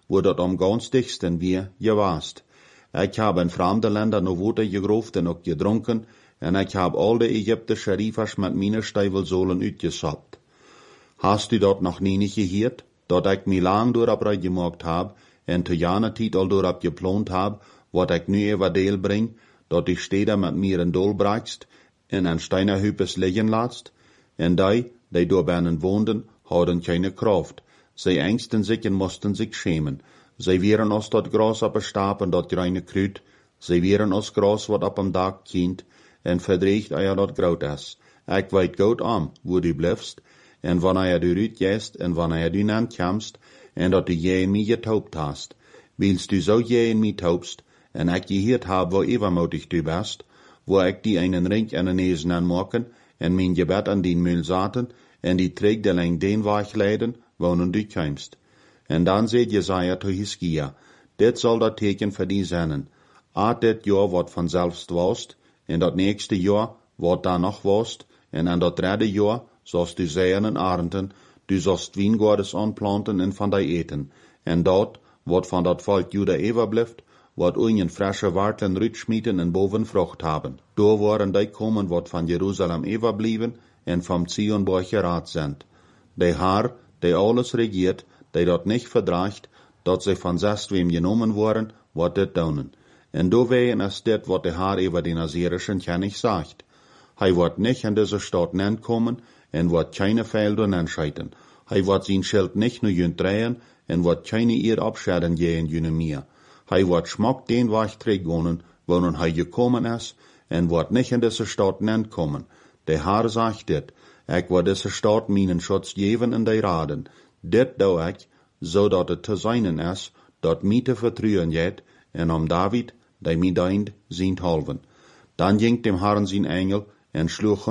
wo dat am ganz dichtsten weer gewaast. Ik heb in vreemde landen nog water gegroefd en ook gedronken, en ik heb al de Egyptische rivers met mijn stuivelzolen uitgesapt. Hast u dat nog niet gehoord, dat ik mij lang door heb gemaakt heb, en te jane tijd al door heb gepland heb, wat ik nu even deel breng, dat die steden met mir een dol brekst, en een steiner huipes liggen laatst, en die door binnen woonden, hadden keine kracht. Zij engsten zich en moesten zich schemen. Zij wieren als dat gras op een stap en dat groene kruid. Zij wieren als gras wat op een dak kient, en verdreigt eer dat groot is. Ik weet goed aan, wo du blijfst, en wanneer du uitgest, en wanneer du nankomst, en dat du je in mij getaupt hast. Wilst du zo je in mij taupst, en ik gehoord heb waar overmoedig du best, waar ik die einen ring en een ezen aan maken, en mijn gebed aan die mul zaten, en die trek de lang den weg leiden, wonen du komst. En dan zei Jesaja tot Hiskia, dit zal dat teken voor die zijn. Uit dit jaar wat vanzelfs was, en dat nächste jaar wat daar nog was, en aan dat derde jaar zoals du zeeën en arenden, du zost wijngaardes aanplanten en van die eten. En dat, wat van dat volk Juda overblijft, wat een frische wartelen ruitsmieten en boven vrucht hebben. Door waren die komen wat van Jeruzalem overblijven en van Zionborg geraad zijn. Die Haar, die alles regiert, die dat niet verdraagt, dat zij van zestwem genomen worden, wat dit doen. En doorwegen is dit wat de Haar over de Nazirischen kennis zegt. Hij wordt niet in deze stad nenkomen en wordt keine feil nenscheiden. Hij wordt zijn schild niet nu junt draaien en wordt keine eer opscheiden gehen june meer. Hij wordt smak den weg terugwonen, waarin hij gekomen is, en wordt niet in deze stad nenkomen. De Haar zegt dit, ik wil deze stad mijn schutz geven en die raden. Dit doe ik, zodat het te zijnen is, dat mij te vertrouwen jet, en om David, die mij dient, zijn halven. Dan ging dem Herren zijn engel, en sloeg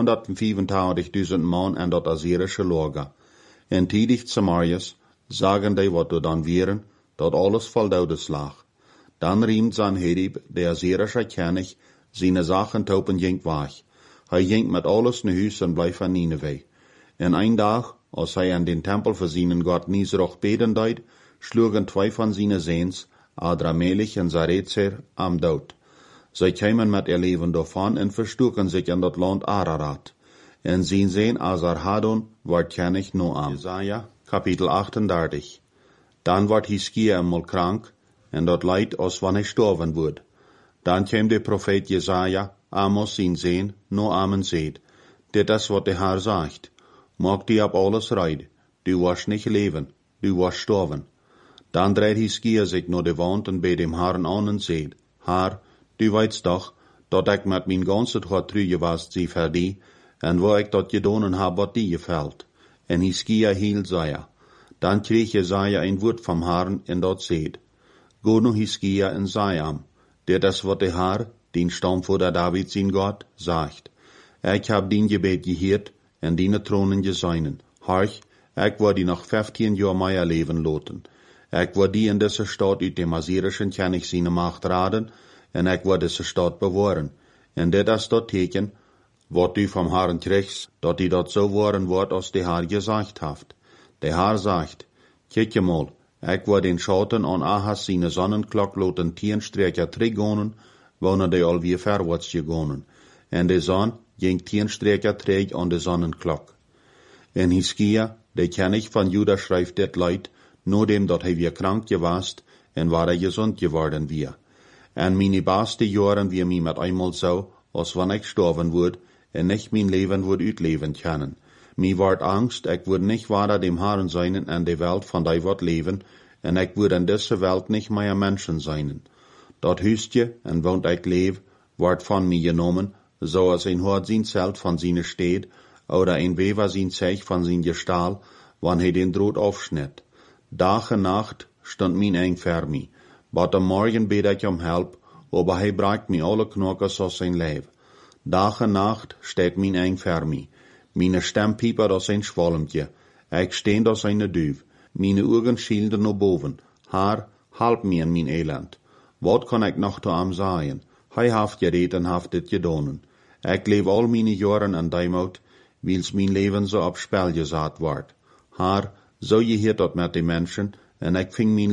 125.000 man aan dat Assyrische lager. En tidigt Samarias, zagen die wat er dan wieren, dat alles voldoude slag. Dan riemt Sanherib, de Assyrische koning, zijn zaken topen ging weg. Hij ging met alles naar huis en bleef van Nineveh. En een dag, als hij aan den tempel voor zijn God Nisroch beden deed, sloegen 2 van zijn zoons, Adramelech en Sarezer, am dood. Zij kwamen met ihr leven daarvan en verstoken zich in dat land Ararat. En zijn zoon Asarhaddon werd koning Noam. Jesaja, kapitel 38. Dan werd Hiskia eenmaal krank, en dat leid als wanneer hij sterven wordt. Dan kwam de profeet Jesaja, Amos zijn zoon, Noam en zei, dit is wat de Heer zegt. Maak die op alles rijden. Du was niet leven, du was sterven. Dan draait Hiskia zich naar de wand en bij dem Herren aan en zei, Heer, du weet toch, dat ik met mijn ganse hart teruggeweest zie voor die, en waar ik dat gedaan heb wat die gevalt. En Hiskia hield Jesaja. Dan kreeg Jesaja een woord van Herren en dat zei, Go nu Hiskia en zei hem, dit is wat de Heer, die stamvoorder David zijn God, zegt. Ik heb dien gebed gehoord en die tronen gezien. Harch, ik wil die nog 15 jaar meer leven laten. Ik wil die in deze stad uit de Assyrischen koning zijn macht raden, en ik wil deze stad bewaren. En dit is dat teken, wat u van Herren krijgt, dat die dat zo worden wordt als de Heer gezegd heeft. De Heer zegt, kijk je mal, ik wil den schatten aan Ahas zijn zonnenklok laten 10 streken teruggaan, wanneer die alweer verwaarts gegaan. En de zon ging 10 streken terug aan de zonnenklok. En Hiskia, de koning van Juda, schrijft dit leid, nadat dat hij weer krank geweest en waar hij gezond geworden weer. En mijn beste jaren weer mij met eenmaal zo, als wanneer ik sterven word, en niet mijn leven word uitleven kunnen. Mij wordt angst, ik word niet waarder dem Herren zijn en de wereld van die wordt leven, en ik word in deze wereld niet meer mensen zijn. Dat huisje, en want ik leef, wordt van mij genomen, zoals een hoort zijn zelt van zijn steed, oder een wever zijn zeg van zijn gestal, wanneer hij den drood afsnit. Dag en nacht stond mijn eng voor mij. Wat am morgen bid ik om hulp, aber hij breekt mij alle knokkers als zijn lijf. Dag en nacht staat mijn eng voor mij. Mijn stem piepert als een zwalmtje. Ik steend als een duif. Mijn ogen schielden naar boven. Heer, help mij in mijn elend. Wat kan ik nog te hem zeggen? Hij heeft gereed en heeft dit gedaan. Ik leef al mijn jaren aan Dijmout, wils mijn leven zo op spel gezet wordt. Heer, zo je hier dat met de mensen, en ik ving mijn